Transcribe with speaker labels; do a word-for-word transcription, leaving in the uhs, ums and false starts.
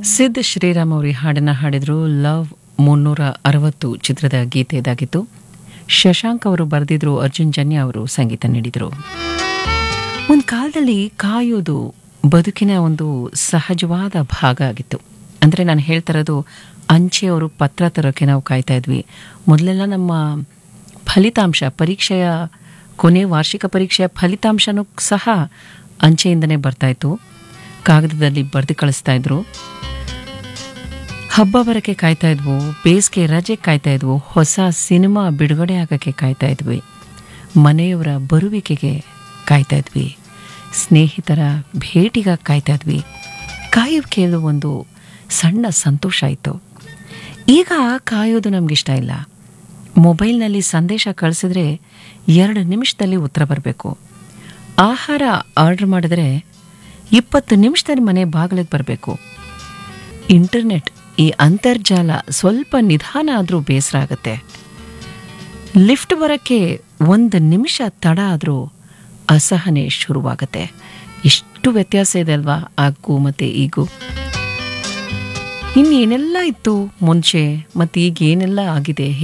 Speaker 1: ಸಿದ್ ಶ್ರೀರಾಮ್ ಅವರು ಈ ಹಾಡನ್ನು ಹಾಡಿದ್ರು. ಲವ್ ಮುನ್ನೂರ ಅರವತ್ತು ಚಿತ್ರದ ಗೀತೆ ಇದಾಗಿತ್ತು. ಶಶಾಂಕ್ ಅವರು ಬರೆದಿದ್ರು, ಅರ್ಜುನ್ ಜನ್ಯ ಅವರು ಸಂಗೀತ ನೀಡಿದರು. ಒಂದು ಕಾಲದಲ್ಲಿ ಕಾಯೋದು ಬದುಕಿನ ಒಂದು ಸಹಜವಾದ ಭಾಗ ಆಗಿತ್ತು. ಅಂದರೆ ನಾನು ಹೇಳ್ತಾ ಇರೋದು, ಅಂಚೆಯವರು ಪತ್ರ ತರೋಕ್ಕೆ ನಾವು ಕಾಯ್ತಾ ಇದ್ವಿ. ಮೊದಲೆಲ್ಲ ನಮ್ಮ ಫಲಿತಾಂಶ, ಪರೀಕ್ಷೆಯ ಕೊನೆ ವಾರ್ಷಿಕ ಪರೀಕ್ಷೆಯ ಫಲಿತಾಂಶನೂ ಸಹ ಅಂಚೆಯಿಂದನೇ ಬರ್ತಾಯಿತ್ತು. ಕಾಗದದಲ್ಲಿ ಬರೆದು ಕಳಿಸ್ತಾ ಇದ್ರು. ಹಬ್ಬ ಬರೋಕ್ಕೆ ಕಾಯ್ತಾ ಇದ್ವು, ಬೇಸಿಗೆ ರಜೆ ಕಾಯ್ತಾ ಇದ್ವು, ಹೊಸ ಸಿನಿಮಾ ಬಿಡುಗಡೆ ಆಗೋಕ್ಕೆ ಕಾಯ್ತಾ ಇದ್ವಿ, ಮನೆಯವರ ಬರುವಿಕೆಗೆ ಕಾಯ್ತಾ ಇದ್ವಿ, ಸ್ನೇಹಿತರ ಭೇಟಿಗಾಗಿ ಕಾಯ್ತಾ ಇದ್ವಿ. ಕಾಯುವಿಕೆಯಲ್ಲೂ ಒಂದು ಸಣ್ಣ ಸಂತೋಷ ಇತ್ತು. ಈಗ ಕಾಯೋದು ನಮಗಿಷ್ಟ ಇಲ್ಲ. ಮೊಬೈಲ್ನಲ್ಲಿ ಸಂದೇಶ ಕಳಿಸಿದ್ರೆ ಎರಡು ನಿಮಿಷದಲ್ಲಿ ಉತ್ತರ ಬರಬೇಕು. ಆಹಾರ ಆರ್ಡರ್ ಮಾಡಿದ್ರೆ ಇಪ್ಪತ್ತು ನಿಮಿಷದಲ್ಲಿ ಮನೆ ಬಾಗಿಲಿಗೆ ಬರಬೇಕು. ಇಂಟರ್ನೆಟ್, ಈ ಅಂತರ್ಜಾಲ ಸ್ವಲ್ಪ ನಿಧಾನ ಆದರೂ ಬೇಸರ ಆಗುತ್ತೆ. ಲಿಫ್ಟ್ ಬರೋಕ್ಕೆ ಒಂದು ನಿಮಿಷ ತಡ ಆದರೂ ಅಸಹನೆ ಶುರುವಾಗುತ್ತೆ. ಎಷ್ಟು ವ್ಯತ್ಯಾಸ ಇದೆ ಅಲ್ವಾ ಆಗು ಮತ್ತು ಈಗೂ. ಇನ್ನೇನೆಲ್ಲ ಇತ್ತು ಮುಂಚೆ ಮತ್ತು ಈಗ ಏನೆಲ್ಲ ಆಗಿದೆ.